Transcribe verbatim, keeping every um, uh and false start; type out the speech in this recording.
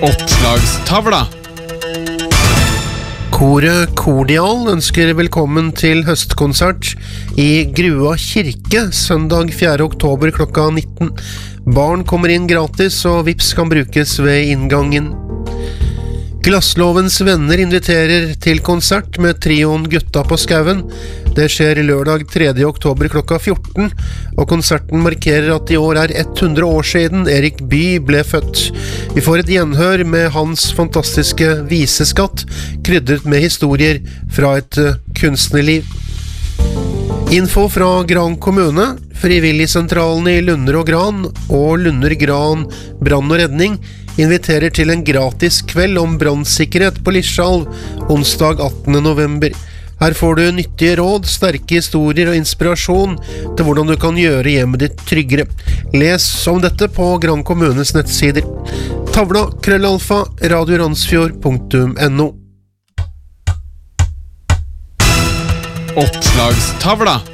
Oppslagstavla. Koret Kordial ønsker velkommen til høstkonsert i Grua kirke søndag fjerde oktober klokka nitten. Barn kommer inn gratis, og vips kan brukes ved inngangen. Glasslovens venner inviterer til konsert med trioen Gutta på Skauen. Det skjer lørdag tredje oktober klokka fjorten, og konserten markerer at i år er hundre år siden Erik Bye ble født. Vi får et gjenhør med hans fantastiske viseskatt, krydret med historier fra et kunstnerliv. Info fra Gran kommune, frivilligsentralen i Lunder og Gran og Lunder Gran Brann og Redning inviterer til en gratis kveld om brannsikkerhet på Lischalv, onsdag attende november. Her får du nyttige råd, sterke historier og inspirasjon til hvordan du kan gjøre hjemmet ditt tryggere. Les om dette på Gran kommunes nettsider. Tavla, krøllalfa, radioransfjord punktum no. Oppslagstavla.